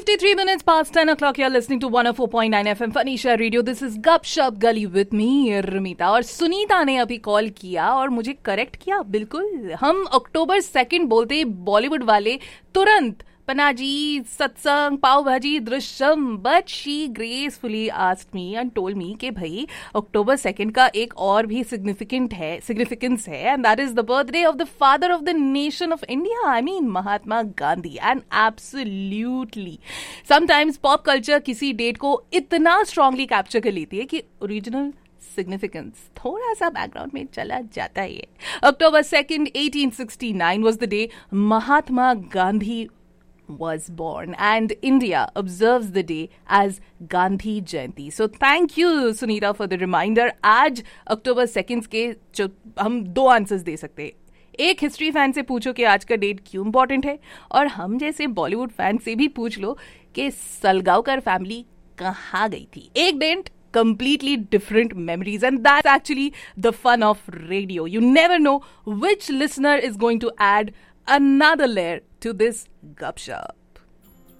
53 minutes past 10 o'clock. You're listening to 104.9 FM Fanisha Radio. This is Gupshup Gully with me, रमीता. और सुनीता ने अभी call किया और मुझे करेक्ट किया. बिल्कुल, हम अक्टूबर 2 बोलते बॉलीवुड वाले तुरंत पनाजी, सत्संग, पाव भाजी, Drishyam. But she gracefully asked me and told me कि भाई अक्टूबर 2 का एक और भी सिग्निफिकेंस है and that is the birthday of the father of the nation of India. I mean Mahatma Gandhi. And absolutely sometimes pop culture किसी डेट को इतना स्ट्रांगली कैप्चर कर लेती है कि ओरिजिनल सिग्निफिकेंस थोड़ा सा बैकग्राउंड में चला जाता है. अक्टूबर 2, 1869 was the day Mahatma Gandhi was born and India observes the day as Gandhi Jayanti. So thank you Sunita for the reminder. आज अक्टूबर 2 के जो हम 2 आंसर्स दे सकते हैं. एक हिस्ट्री फैन से पूछो कि आज का डेट क्यों इंपॉर्टेंट है, और हम जैसे बॉलीवुड फैन से भी पूछ लो कि सलगांवकर फैमिली कहाँ गई थी. एक date, completely different memories, and that's actually the fun of radio. You never know which listener is going to add another layer to this gupshup.